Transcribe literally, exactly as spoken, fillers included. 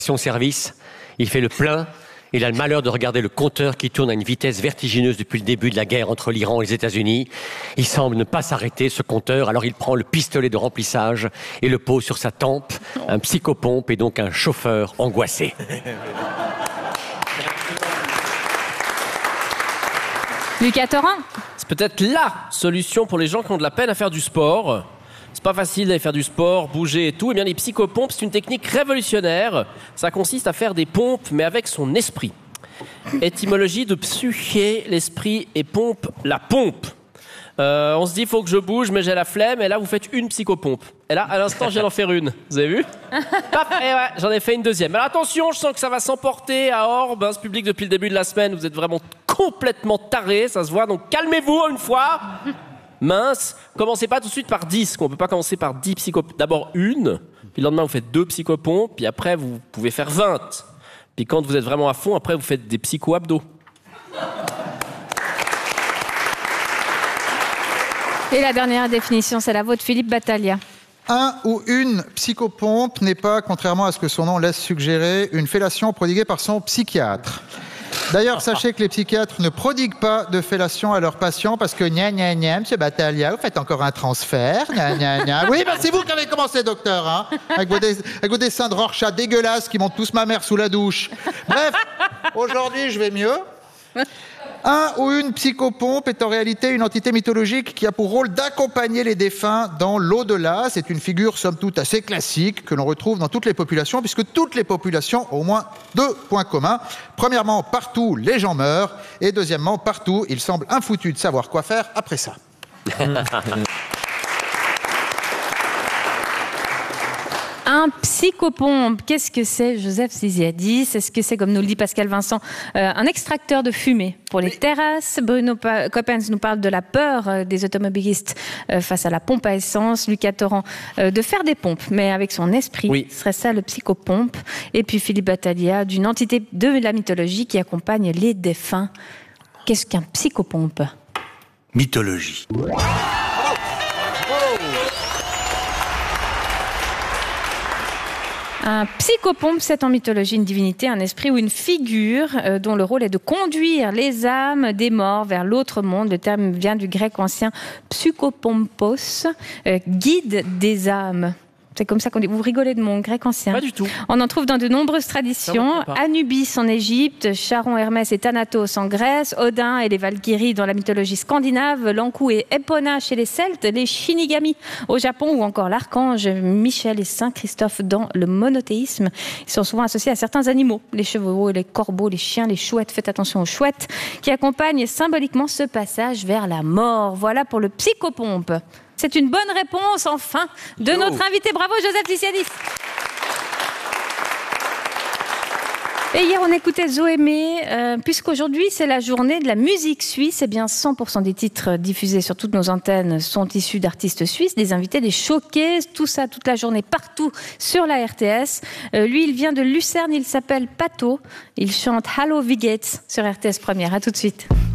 Service, il fait le plein. Il a le malheur de regarder le compteur qui tourne à une vitesse vertigineuse depuis le début de la guerre entre l'Iran et les États-Unis. Il semble ne pas s'arrêter, ce compteur, alors il prend le pistolet de remplissage et le pose sur sa tempe. Un psychopompe et donc un chauffeur angoissé. Lucas Torrent. C'est peut-être la solution pour les gens qui ont de la peine à faire du sport. C'est pas facile d'aller faire du sport, bouger et tout. Eh bien, les psychopompes, c'est une technique révolutionnaire. Ça consiste à faire des pompes, mais avec son esprit. Étymologie de psyché, l'esprit, et pompe, la pompe. Euh, on se dit, il faut que je bouge, mais j'ai la flemme. Et là, vous faites une psychopompe. Et là, à l'instant, je viens d'en faire une. Vous avez vu? Paf, et ouais, j'en ai fait une deuxième. Alors attention, je sens que ça va s'emporter à Orbe. Hein, ce public, depuis le début de la semaine, vous êtes vraiment complètement tarés, ça se voit. Donc calmez-vous une fois. Mince, commencez pas tout de suite par dix, qu'on peut pas commencer par dix psychopompes. D'abord une, puis le lendemain vous faites deux psychopompes, puis après vous pouvez faire vingt. Puis quand vous êtes vraiment à fond, après vous faites des psycho-abdos. Et la dernière définition, c'est la vôtre, Philippe Battaglia. Un ou une psychopompe n'est pas, contrairement à ce que son nom laisse suggérer, une fellation prodiguée par son psychiatre. D'ailleurs, sachez que les psychiatres ne prodiguent pas de fellation à leurs patients parce que gna gna gna, monsieur Battaglia, vous faites encore un transfert, gna gna gna. Oui, ben c'est vous qui avez commencé, docteur, hein, avec vos, des, avec vos dessins de Rorschach dégueulasses qui montent tous ma mère sous la douche. Bref, aujourd'hui, je vais mieux. Un ou une psychopompe est en réalité une entité mythologique qui a pour rôle d'accompagner les défunts dans l'au-delà. C'est une figure, somme toute, assez classique que l'on retrouve dans toutes les populations, puisque toutes les populations ont au moins deux points communs. Premièrement, partout, les gens meurent. Et deuxièmement, partout, ils semblent infoutus de savoir quoi faire après ça. Un psychopompe, qu'est-ce que c'est, Joseph Ziziadis? Est-ce que c'est, comme nous le dit Pascal Vincent, euh, un extracteur de fumée pour les terrasses? Bruno pa- Coppens nous parle de la peur euh, des automobilistes euh, face à la pompe à essence. Lucas Torrent, euh, de faire des pompes, mais avec son esprit. Oui. Ce serait ça le psychopompe. Et puis Philippe Battaglia, d'une entité de la mythologie qui accompagne les défunts. Qu'est-ce qu'un psychopompe? Mythologie. Un psychopompe, c'est en mythologie une divinité, un esprit ou une figure euh, dont le rôle est de conduire les âmes des morts vers l'autre monde. Le terme vient du grec ancien psychopompos, euh, guide des âmes. C'est comme ça qu'on dit. Vous rigolez de mon grec ancien? Pas du tout. On en trouve dans de nombreuses traditions. Anubis en Égypte, Charon, Hermès et Thanatos en Grèce, Odin et les Valkyries dans la mythologie scandinave, Lankou et Epona chez les Celtes, les Shinigami au Japon ou encore l'archange Michel et Saint Christophe dans le monothéisme. Ils sont souvent associés à certains animaux, les chevaux, les corbeaux, les chiens, les chouettes. Faites attention aux chouettes qui accompagnent symboliquement ce passage vers la mort. Voilà pour le psychopompe. C'est une bonne réponse, enfin, de notre invité. Bravo, Joseph Ziziadis. Et hier, on écoutait Zoémé, euh, puisqu'aujourd'hui, c'est la journée de la musique suisse. Eh bien, cent pour cent des titres diffusés sur toutes nos antennes sont issus d'artistes suisses, des invités, des showcases, tout ça, toute la journée, partout sur la R T S. Euh, lui, il vient de Lucerne, il s'appelle Pato. Il chante Hallo, wie geht's sur R T S Première. À tout de suite.